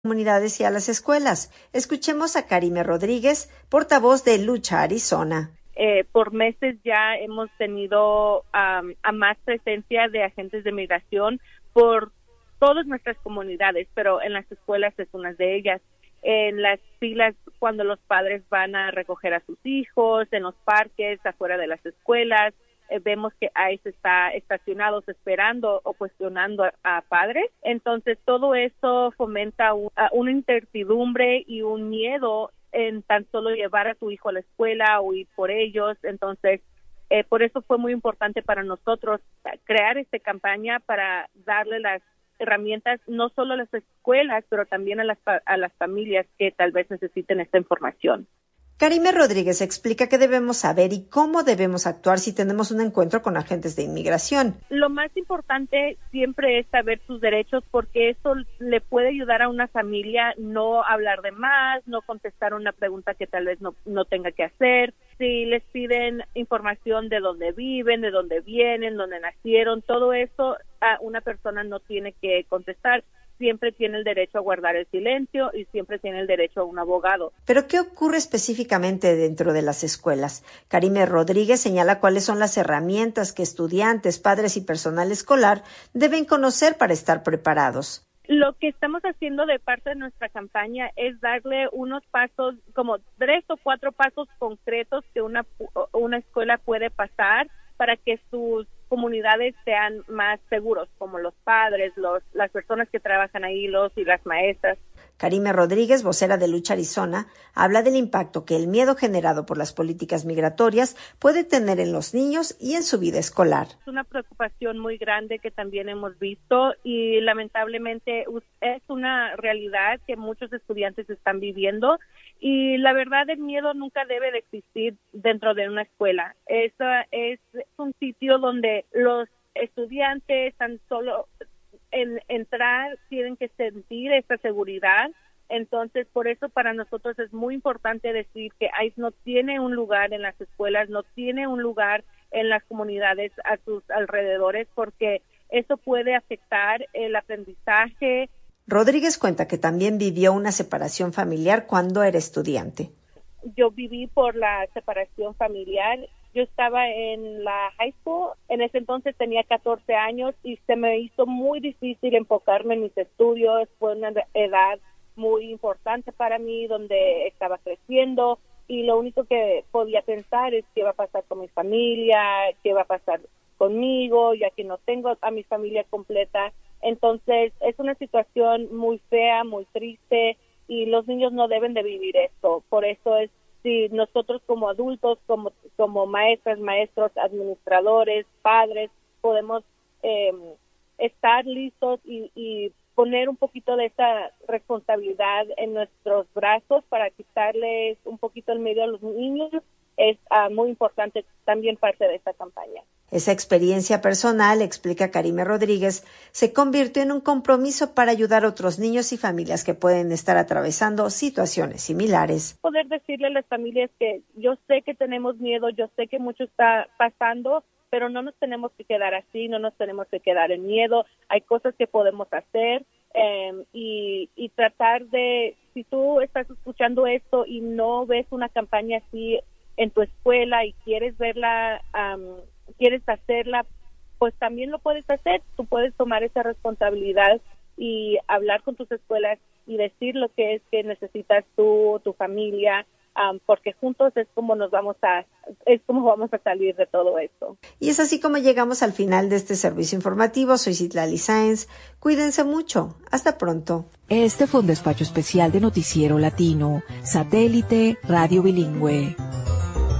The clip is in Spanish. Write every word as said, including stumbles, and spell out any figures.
comunidades y a las escuelas. Escuchemos a Karime Rodríguez, portavoz de Lucha Arizona. Eh, por meses ya hemos tenido um, a más presencia de agentes de migración por todas nuestras comunidades, pero en las escuelas es una de ellas. En las filas cuando los padres van a recoger a sus hijos, en los parques, afuera de las escuelas, eh, vemos que ICE está estacionados esperando o cuestionando a, a padres. Entonces todo eso fomenta un, a una incertidumbre y un miedo en tan solo llevar a tu hijo a la escuela o ir por ellos. Entonces eh, por eso fue muy importante para nosotros crear esta campaña para darle las herramientas no solo a las escuelas, pero también a las, a las familias que tal vez necesiten esta información. Karime Rodríguez explica qué debemos saber y cómo debemos actuar si tenemos un encuentro con agentes de inmigración. Lo más importante siempre es saber sus derechos, porque eso le puede ayudar a una familia no hablar de más, no contestar una pregunta que tal vez no, no tenga que hacer. Si les piden información de dónde viven, de dónde vienen, dónde nacieron, todo eso a una persona no tiene que contestar. Siempre tiene el derecho a guardar el silencio y siempre tiene el derecho a un abogado. ¿Pero qué ocurre específicamente dentro de las escuelas? Karime Rodríguez señala cuáles son las herramientas que estudiantes, padres y personal escolar deben conocer para estar preparados. Lo que estamos haciendo de parte de nuestra campaña es darle unos pasos, como tres o cuatro pasos concretos que una, una escuela puede pasar para que sus comunidades sean más seguros, como los padres, los, las personas que trabajan ahí, los y las maestras. Karime Rodríguez, vocera de Lucha Arizona, habla del impacto que el miedo generado por las políticas migratorias puede tener en los niños y en su vida escolar. Es una preocupación muy grande que también hemos visto y lamentablemente es una realidad que muchos estudiantes están viviendo, y la verdad el miedo nunca debe de existir dentro de una escuela. Eso es un sitio donde los estudiantes tan solo en entrar tienen que sentir esta seguridad. Entonces, por eso para nosotros es muy importante decir que ICE no tiene un lugar en las escuelas, no tiene un lugar en las comunidades a sus alrededores, porque eso puede afectar el aprendizaje. Rodríguez cuenta que también vivió una separación familiar cuando era estudiante. Yo viví por la separación familiar. Yo estaba en la high school, en ese entonces tenía catorce años y se me hizo muy difícil enfocarme en mis estudios. Fue una edad muy importante para mí, donde estaba creciendo y lo único que podía pensar es qué va a pasar con mi familia, qué va a pasar conmigo, ya que no tengo a mi familia completa. Entonces es una situación muy fea, muy triste, y los niños no deben de vivir esto. Por eso es, si nosotros como adultos, como como maestras, maestros, administradores, padres, podemos eh, estar listos y, y poner un poquito de esa responsabilidad en nuestros brazos para quitarles un poquito el miedo a los niños, es uh, muy importante también parte de esta campaña. Esa experiencia personal, explica Karime Rodríguez, se convirtió en un compromiso para ayudar a otros niños y familias que pueden estar atravesando situaciones similares. Poder decirle a las familias que yo sé que tenemos miedo, yo sé que mucho está pasando, pero no nos tenemos que quedar así, no nos tenemos que quedar en miedo. Hay cosas que podemos hacer eh, y, y tratar de, si tú estás escuchando esto y no ves una campaña así en tu escuela y quieres verla, um, quieres hacerla, pues también lo puedes hacer. Tú puedes tomar esa responsabilidad y hablar con tus escuelas y decir lo que es que necesitas tú, tu familia, um, porque juntos es como nos vamos a, es como vamos a salir de todo esto. Y es así como llegamos al final de este servicio informativo. Soy Citlali Sáenz. Cuídense mucho. Hasta pronto. Este fue un despacho especial de Noticiero Latino, Satélite Radio Bilingüe.